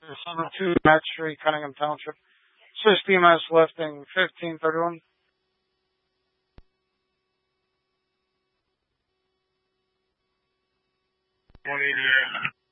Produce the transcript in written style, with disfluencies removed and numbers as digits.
72 Matt Street, Cunningham Township. Swiss DMS lifting 1531. 188.